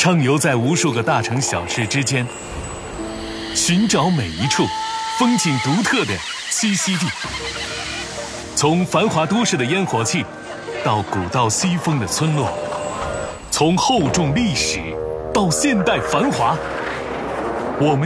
畅游在无数个大城小事之间，寻找每一处风景独特的栖息地。从繁华都市的烟火气，到古道西风的村落，从厚重历史到现代繁华，我们